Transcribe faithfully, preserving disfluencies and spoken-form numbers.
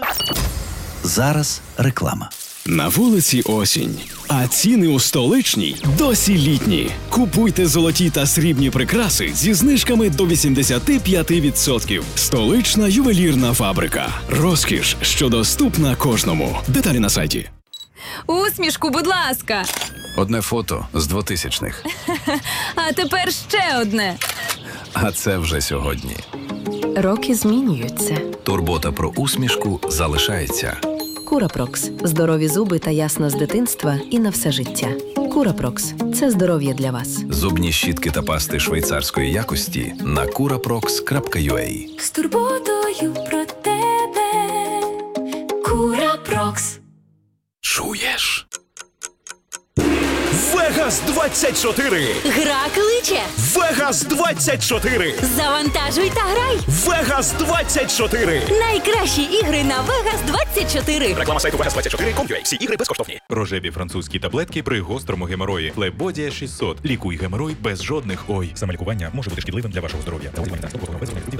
Зараз реклама. На вулиці осінь, а ціни у столичній досі літні. Купуйте золоті та срібні прикраси зі знижками до вісімдесят п'ять відсотків. Столична ювелірна фабрика. Розкіш, що доступна кожному. Деталі на сайті. Усмішку, будь ласка. Одне фото з двотисячних. А тепер ще одне. А це вже сьогодні. Роки змінюються. Турбота про усмішку залишається. Курапрокс. Здорові зуби та ясна з дитинства і на все життя. Курапрокс. Це здоров'я для вас. Зубні щітки та пасти швейцарської якості на курапрокс крапка ю а. З турботою про тебе. Курапрокс. Чуєш? Вегас двадцять чотири! Гра кличе! Вегас двадцять чотири! Завантажуй та грай! Вегас двадцять чотири! Найкращі ігри на Вегас двадцять чотири! Реклама сайту вегас двадцять чотири крапка ком крапка ю а. Всі ігри безкоштовні. Рожеві французькі таблетки при гострому геморої. Флебодія шістсот. Лікуй геморой без жодних ой. Самолікування може бути шкідливим для вашого здоров'я.